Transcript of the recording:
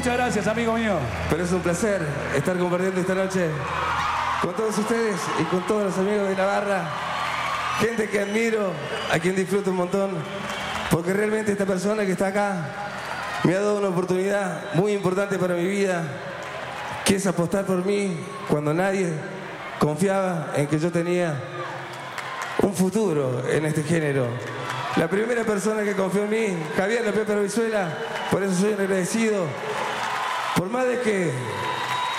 Muchas gracias, amigo mío. Pero es un placer estar compartiendo esta noche con todos ustedes y con todos los amigos de la barra. Gente que admiro, a quien disfruto un montón, porque realmente esta persona que está acá me ha dado una oportunidad muy importante para mi vida, que es apostar por mí cuando nadie confiaba en que yo tenía un futuro en este género. La primera persona que confió en mí, Javier La Pepa Brizuela, por eso soy un agradecido. Por más de que